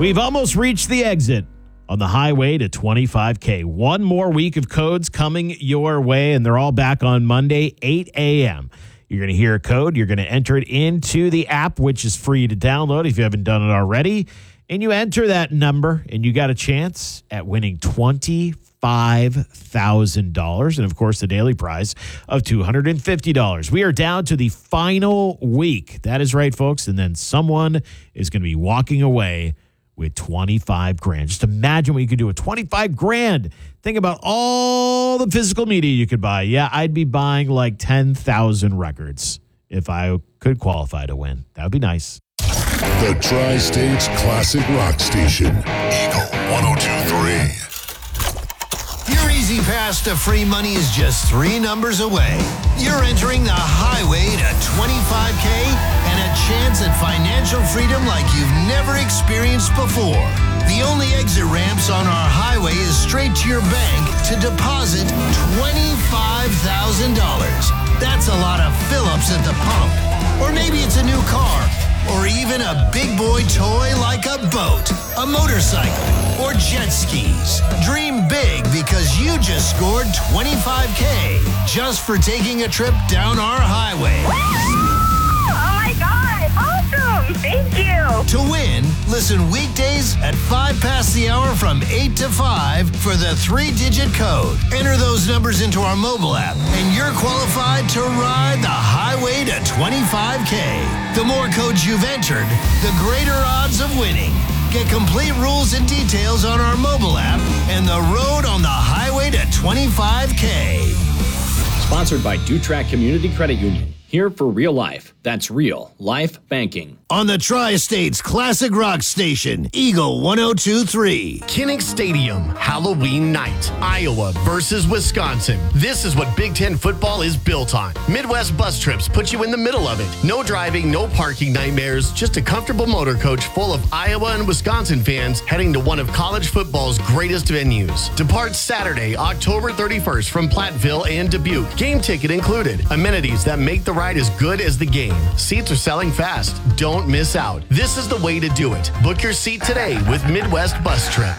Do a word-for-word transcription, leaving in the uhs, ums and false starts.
We've almost reached the exit on the highway to twenty-five K. One more week of codes coming your way, and they're all back on Monday, eight a.m. You're going to hear a code. You're going to enter it into the app, which is free to download if you haven't done it already. And you enter that number, and you got a chance at winning twenty-five thousand dollars. And, of course, the daily prize of two hundred fifty dollars. We are down to the final week. That is right, folks. And then someone is going to be walking away with twenty-five grand. Just imagine what you could do with twenty-five grand. Think about all the physical media you could buy. Yeah, I'd be buying like ten thousand records if I could qualify to win. That would be nice. The Tri-States Classic Rock Station. Eagle one oh two point three. Your easy pass to free money is just three numbers away. You're entering the highway to twenty-five K and a chance at financial freedom like you've never experienced before. The only exit ramps on our highway is straight to your bank to deposit twenty-five thousand dollars. That's a lot of fill-ups at the pump. Or maybe it's a new car. Or even a big boy toy like a boat, a motorcycle, or jet skis. Dream big because you just scored twenty-five K just for taking a trip down our highway. Oh my God, awesome, thank you. To win, listen weekdays at five past the hour from eight to five for the three-digit code. Enter those numbers into our mobile app, and you're qualified to ride the highway to twenty-five K. The more codes you've entered, the greater odds of winning. Get complete rules and details on our mobile app and the road on the highway to twenty-five K. Sponsored by Dutrack Community Credit Union. Here for real life. That's real life banking. On the Tri-States Classic Rock Station, Eagle one oh two point three. Kinnick Stadium, Halloween night, Iowa versus Wisconsin. This is what Big Ten football is built on. Midwest bus trips put you in the middle of it. No driving, no parking nightmares, just a comfortable motor coach full of Iowa and Wisconsin fans heading to one of college football's greatest venues. Depart Saturday, October thirty-first from Platteville and Dubuque. Game ticket included. Amenities that make the ride as good as the game. Seats are selling fast. Don't miss out. This is the way to do it. Book your seat today with Midwest Bus Trip.